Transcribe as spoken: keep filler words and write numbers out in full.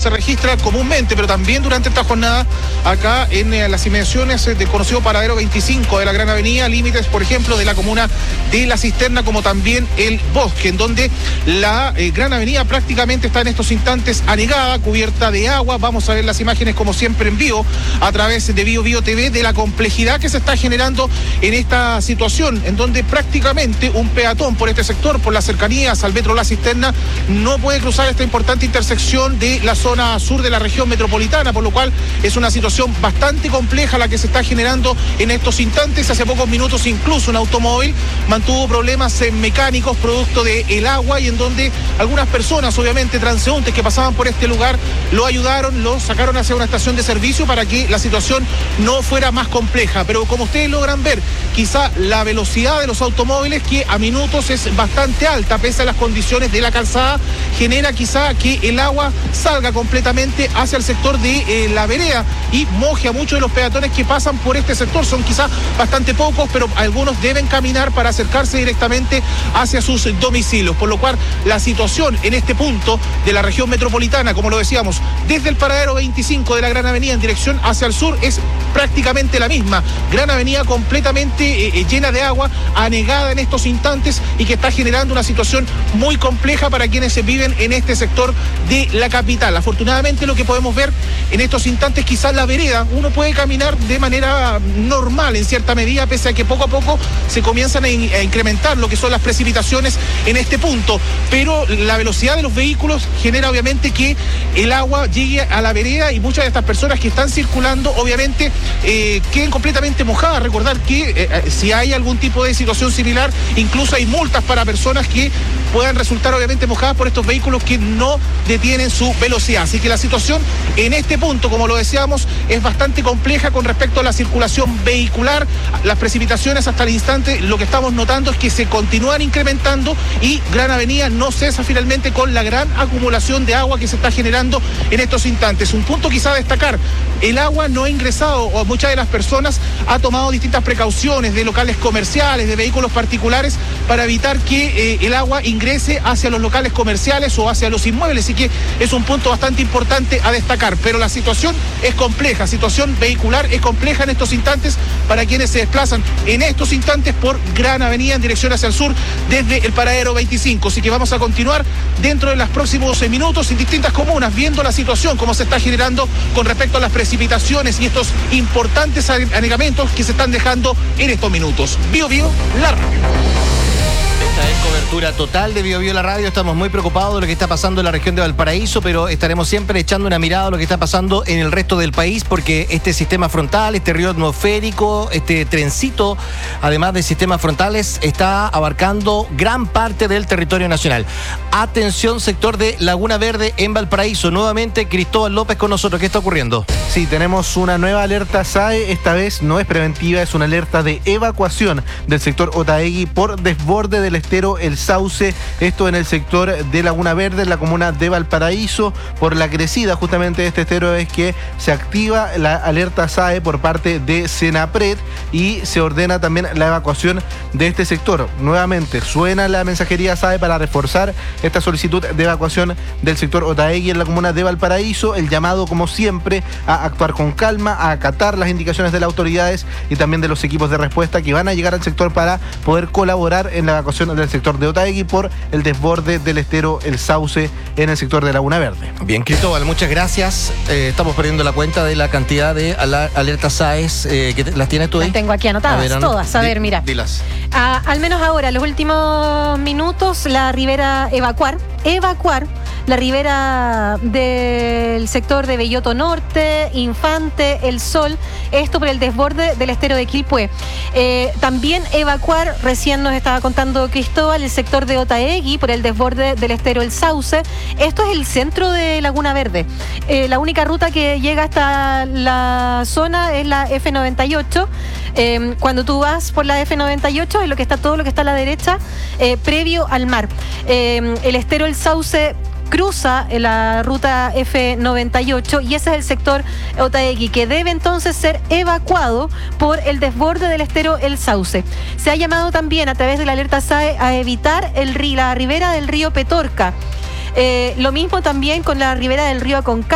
se registra comúnmente, pero también durante esta jornada acá en eh, las inmediaciones eh, del conocido paradero veinticinco de la Gran Avenida, límites, por ejemplo, de la comuna de La Cisterna, como también el Bosque, en donde la eh, Gran Avenida prácticamente está en estos instantes anegada, cubierta de agua. Vamos a ver las imágenes, como siempre, en vivo a través de Bio Bio T V, de la complejidad que se está generando en esta situación, en donde prácticamente un peatón por este sector, por las cercanías al metro La Cisterna, no puede cruzar esta importante intersección de la zona sur de la región metropolitana, por lo cual es una situación bastante compleja la que se está generando en estos instantes. Hace pocos minutos incluso un automóvil mantuvo problemas eh, mecánicos producto del agua, y en donde algunas personas, obviamente transeúntes que pasaban por este lugar, lo ayudaron, lo sacaron hacia una estación de servicio para que la situación no fuera más compleja. Pero como ustedes logran ver, quizá la velocidad de los automóviles, que a minutos es bastante alta pese a las condiciones de la calzada, genera quizá que el agua salga completamente hacia el sector de eh, la vereda y moje a muchos de los peatones que pasan por este sector. Son quizá bastante pocos, pero algunos deben caminar para acercarse directamente hacia sus domicilios, por lo cual la situación en este punto de la región metropolitana, como lo decíamos, desde el paradero veinticinco de la Gran Avenida en dirección hacia el sur, es prácticamente la misma. Gran Avenida completamente eh, llena de agua, anegada en estos instantes, y que está generando una situación muy compleja para quienes se viven en este sector de la capital. Afortunadamente, lo que podemos ver en estos instantes, quizás la vereda, uno puede caminar de manera normal en cierta medida, pese a que poco a poco se comienzan a, in- a incrementar lo que son las precipitaciones en este punto, pero la velocidad de los vehículos genera obviamente que el agua llegue a la vereda, y muchas de estas personas que están circulando obviamente eh, queden completamente mojadas. Recordar que eh, si hay algún tipo de situación similar, incluso hay multas para personas que puedan resultar obviamente mojadas por estos vehículos que no detienen su velocidad. Así que la situación en este punto, como lo decíamos, es bastante compleja con respecto a la circulación vehicular. Las precipitaciones hasta el instante, lo que estamos notando es que se continúan incrementando, y Gran Avenida no cesa finalmente con la gran acumulación de agua que se está generando en estos instantes. Un punto quizá a destacar: el agua no ha ingresado, o muchas de las personas ha tomado distintas precauciones de locales comerciales, de vehículos particulares, para evitar que eh, el agua ingrese hacia los locales comerciales o hacia los inmuebles, así que es un punto bastante importante a destacar. Pero la situación es compleja, situación vehicular es compleja en estos instantes para quienes se desplazan en estos instantes por Gran Avenida en dirección hacia el sur desde el paradero veinticinco. Así que vamos a continuar dentro de los próximos minutos en distintas comunas viendo la situación, cómo se está generando con respecto a las precipitaciones y estos importantes anegamientos que se están dejando en estos minutos. Bio Bio, la radio. Esta es cobertura total de Bio Bio la radio. Estamos muy preocupados de lo que está pasando en la región de Valparaíso, pero estaremos siempre echando una mirada a lo que está pasando en el resto del país, porque este sistema frontal, este río atmosférico, este trencito, además de sistemas frontales, está abarcando gran parte del territorio nacional. Atención, sector de Laguna Verde en Valparaíso. Nuevamente Cristóbal López con nosotros. ¿Qué está ocurriendo? Sí, tenemos una nueva alerta S A E. Esta vez no es preventiva, es una alerta de evacuación del sector Otaegui por desborde del estero El Sauce. Esto en el sector de Laguna Verde, en la comuna de Valparaíso. Por la crecida justamente de este estero es que se activa la alerta S A E por parte de Senapred, y se ordena también la evacuación de este sector. Nuevamente suena la mensajería S A E para reforzar esta solicitud de evacuación del sector Otaegui en la comuna de Valparaíso. El llamado, como siempre, a actuar con calma, a acatar las indicaciones de las autoridades y también de los equipos de respuesta que van a llegar al sector para poder colaborar en la evacuación del sector de Otaegui por el desborde del estero El Sauce en el sector de Laguna Verde. Bien, Cristóbal, muchas gracias. Eh, estamos perdiendo la cuenta de la cantidad de ala- alertas S A E eh, que te, las tienes tú ahí. Las tengo aquí anotadas, A ver, todas. A di- ver, mira. Dilas. Ah, al menos ahora, los últimos minutos, la ribera evacuar, evacuar la ribera del sector de Belloto Norte, Infante, El Sol, esto por el desborde del estero de Quilpué. Eh, también evacuar, recién nos estaba contando Cristóbal, el sector de Otaegui por el desborde del estero El Sauce. Esto es el centro de Laguna Verde. Eh, la única ruta que llega hasta la zona es la F noventa y ocho. Eh, cuando tú vas por la F noventa y ocho es lo que está, todo lo que está a la derecha, eh, previo al mar. Eh, el estero El Sauce cruza la ruta F noventa y ocho y ese es el sector Otaegui, que debe entonces ser evacuado por el desborde del estero El Sauce. Se ha llamado también a través de la alerta S A E a evitar el, la ribera del río Petorca. Eh, lo mismo también con la ribera del río Aconcagua.